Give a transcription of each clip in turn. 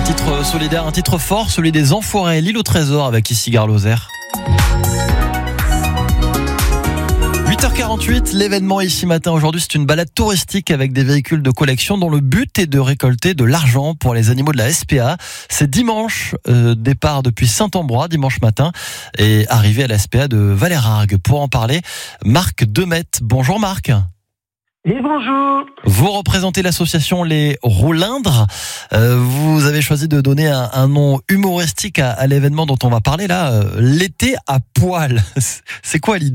titre solidaire, un titre fort, celui des Enfoirés, l'île au trésor avec ici Gare Lozère. 8h48, l'événement ici matin aujourd'hui, c'est une balade touristique avec des véhicules de collection dont le but est de récolter de l'argent pour les animaux de la SPA. C'est dimanche, départ depuis Saint-Ambrois, dimanche matin, et arrivée à la SPA de Valérargues. Pour en parler, Marc Demet. Bonjour Marc. Et bonjour. Vous représentez l'association Les Roulindres. Vous avez choisi de donner un nom humoristique à l'événement dont on va parler là, l'été à poil. C'est quoi l'idée ?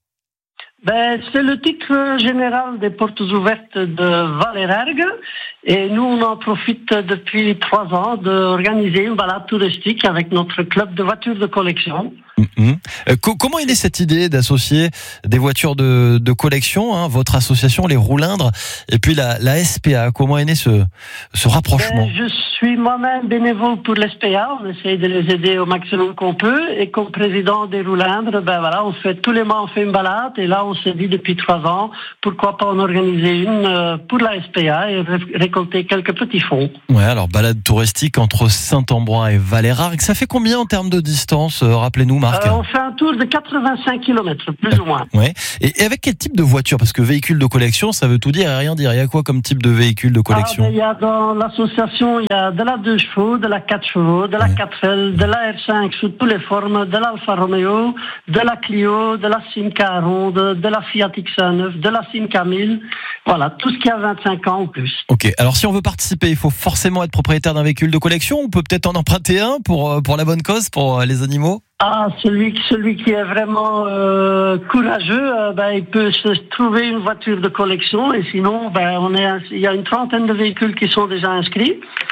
C'est le titre général des portes ouvertes de Valérargues et nous on en profite depuis 3 ans d'organiser une balade touristique avec notre club de voitures de collection. Comment est née cette idée d'associer des voitures de collection, votre association Les Roulindres, et puis la SPA? Comment est né ce rapprochement? Je suis moi-même bénévole pour l'SPA, on essaye de les aider au maximum qu'on peut, et comme président des Roulindres, on fait tous les mois on fait une balade, et là on s'est dit depuis 3 ans, pourquoi pas en organiser une pour la SPA et récolter quelques petits fonds. Ouais, alors balade touristique entre Saint-Ambrois et Valérargues, ça fait combien en termes de distance, rappelez-nous Marc? On fait un tour de 85 km, plus ou moins. Ouais. Et avec quel type de voiture? Parce que véhicule de collection, ça veut tout dire et rien dire. Il y a quoi comme type de véhicule de collection? Il y a dans l'association, il y a de la 2 chevaux, de la 4 chevaux, de la 4L, de la R5 sous toutes les formes, de l'Alfa Romeo, de la Clio, de la Simca Ronde, de la Fiat X9, de la Simca 1000. Voilà, tout ce qui a 25 ans ou plus. Ok, alors si on veut participer, il faut forcément être propriétaire d'un véhicule de collection. On peut peut-être en emprunter un pour la bonne cause, pour les animaux? Celui qui est vraiment courageux, il peut se trouver une voiture de collection, et sinon, il y a une 30aine de véhicules qui sont déjà inscrits.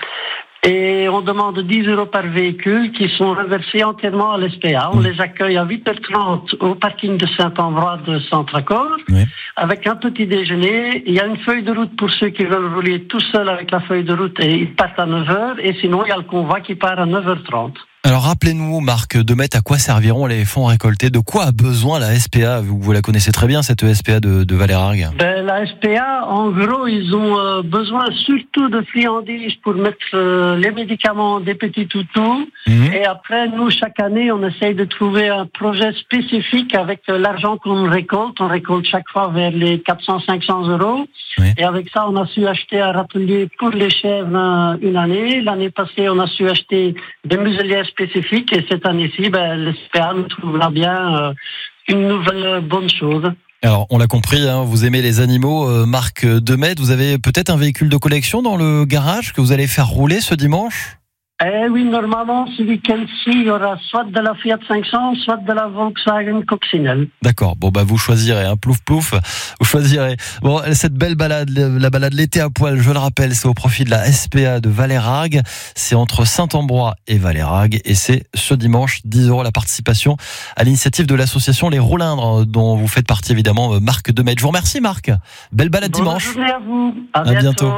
Et on demande 10 € par véhicule qui sont reversés entièrement à l'SPA. On les accueille à 8h30 au parking de Saint-Ambrois de Centre-Accord, avec un petit déjeuner. Il y a une feuille de route pour ceux qui veulent rouler tout seuls avec la feuille de route, et ils partent à 9h. Et sinon, il y a le convoi qui part à 9h30. Alors rappelez-nous, Marc Demet, à quoi serviront les fonds récoltés? De quoi a besoin la SPA? Vous la connaissez très bien, cette SPA de Valérargues. La SPA, en gros, ils ont besoin surtout de friandises pour mettre les médicaments des petits toutous. Et après, nous, chaque année, on essaye de trouver un projet spécifique avec l'argent qu'on récolte. On récolte chaque fois vers les 400-500 €. Et avec ça, on a su acheter un râtelier pour les chèvres une année. L'année passée, on a su acheter des muselières spécifiques, et cette année-ci, l'SPA nous trouvera bien une nouvelle bonne chose. Alors, on l'a compris, vous aimez les animaux, Marc Demet. Vous avez peut-être un véhicule de collection dans le garage que vous allez faire rouler ce dimanche? Oui, normalement, ce week-end-ci, il y aura soit de la Fiat 500, soit de la Volkswagen Coccinelle. D'accord, vous choisirez, plouf plouf, vous choisirez. Bon, cette belle balade, la balade l'été à poil, je le rappelle, c'est au profit de la SPA de Valérargues. C'est entre Saint-Ambrois et Valérargues, et c'est ce dimanche, 10 € la participation à l'initiative de l'association Les Roulindres, dont vous faites partie évidemment, Marc Demet. Je vous remercie Marc, belle balade dimanche. Bonne journée à vous, à bientôt.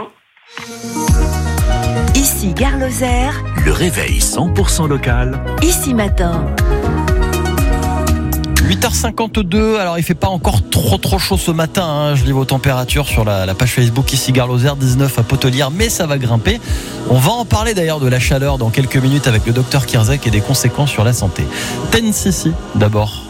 Ici Gare Lozère, le réveil 100% local. Ici matin. 8h52, alors il fait pas encore trop chaud ce matin, je lis vos températures sur la page Facebook ici Gare Lozère, 19 à Potelière, mais ça va grimper. On va en parler d'ailleurs de la chaleur dans quelques minutes avec le docteur Kirzek et des conséquences sur la santé. Ten Sissi d'abord.